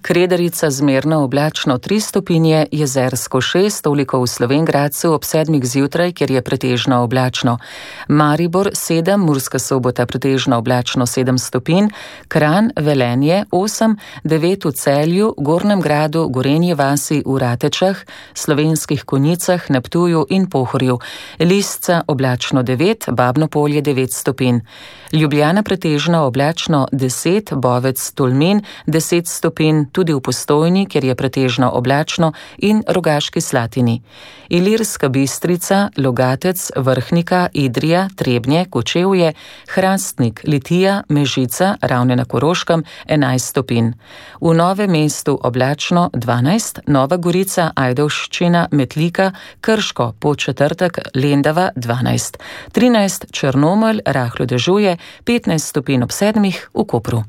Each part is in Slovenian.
Kredarica zmerno oblačno 3 stopinje, Jezersko 6, toliko v Slovenj Gradcu ob 7 zjutraj, kjer je pretežno oblačno. Maribor 7, Murska Sobota pretežno oblačno 7 stopinj, Kranj, Velenje 8, 9 v Celju, Gornjem Gradu, Gorenji vasi, v Ratečah, Slovenskih Konjicah, na Ptuju in Pohorju. Lisca oblačno 9, Babno Polje 9 stopinj. Ljubljana pretežno oblačno 10, Bovec, Tolmin 10 stopinj, tudi v Postojni, kjer je pretežno oblačno, in Rogaški Slatini. Ilirska Bistrica, Logatec, Vrhnika, Idrija, Trebnje, Kočevje, Hrastnik, Litija, Mežica, Ravne na Koroškem 11 stopinj. V Novem mestu oblačno 12, Nova Gorica, Ajdovščina, Metlika, Krško, Podčetrtek, Lendava 12. 13 Črnomelj, rahlo dežuje, 15 stopinj ob 7 v Kopru.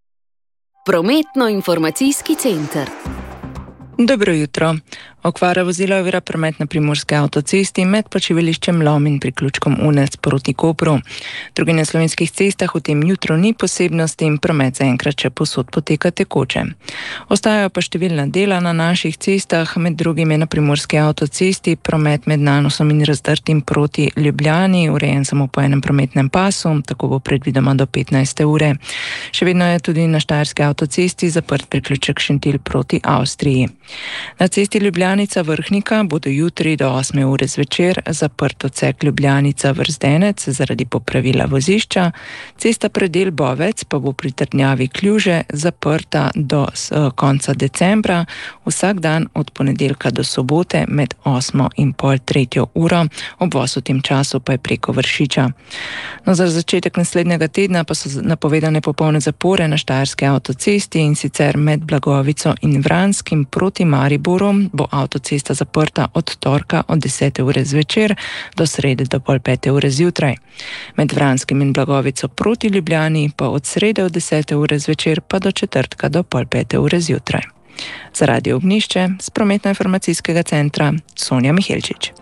Prometno-informacijski center. Dobro jutro. Okvara vozila ovira promet na Primorski avtocesti med počivališčem Lom in priključkom Unec proti Kopru. Drugi na slovenskih cestah v tem jutru ni posebnosti in promet zaenkrat še povsod poteka tekoče. Ostajajo pa številna dela na naših cestah, med drugim je na Primorski avtocesti promet med Nanosom in Razdrtim proti Ljubljani, urejen samo po enem prometnem pasu, tako bo predvidoma do 15. ure. Še vedno je tudi na Štajerski avtocesti zaprt priključek Šentilj proti Avstriji. Na cesti Ljubljanica Vrhnika bodo jutri do 8. ure zvečer zaprt odsek Ljubljanica Vrzdenec zaradi popravila vozišča. Cesta predel Bovec pa bo pri trdnjavi Kljuže zaprta do konca decembra, vsak dan od ponedeljka do sobote med 8. in pol 3. uro, obvoz v tem času pa je preko Vršiča. No, za začetek naslednjega tedna pa so napovedane popolne zapore na Štajerski avtocesti, in sicer med Blagovico in Vranskim proti Mariboru bo avtocesta zaprta od torka od 10. ure zvečer do srede do pol 5. ure zjutraj. Med Vranskim in Blagovico proti Ljubljani pa od srede od 10. ure zvečer pa do četrtka do pol 5. ure zjutraj. Za Radio Ognjišče z Prometno-informacijskega centra Sonja Mihelčič.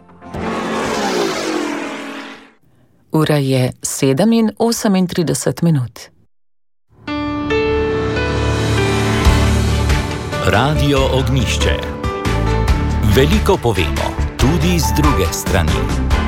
Ura je 7:38 minut. Radio Ognjišče. Veliko povemo, tudi z druge strani.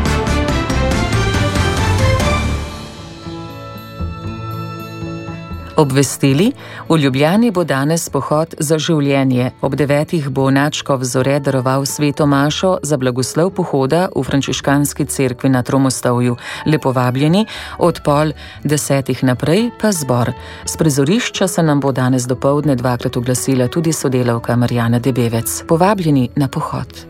Obvestili, v Ljubljani bo danes pohod za življenje. Ob 9. bo nadškof Zore daroval sveto mašo za blagoslov pohoda v frančiškanski cerkvi na Tromostovju. Lepo vabljeni, od pol 10. naprej pa zbor. S prizorišča se nam bo danes dopoldne dvakrat oglasila tudi sodelavka Marjana Debevec. Povabljeni na pohod.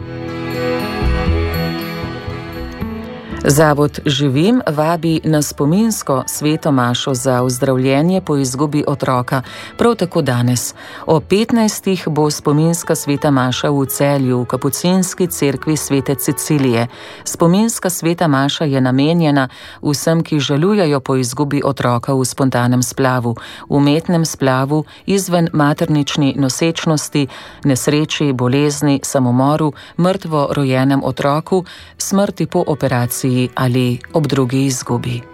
Zavod Živim vabi na spominsko sveto mašo za ozdravljenje po izgubi otroka, prav tako danes. O 15. bo spominska sveta maša v Celju v kapucinski cerkvi Svete Cecilije. Spominska sveta maša je namenjena vsem, ki žalujejo po izgubi otroka v spontanem splavu, umetnem splavu, izven maternični nosečnosti, nesreči, bolezni, samomoru, mrtvo rojenem otroku, smrti po operaciji ali ob drugi izgubi.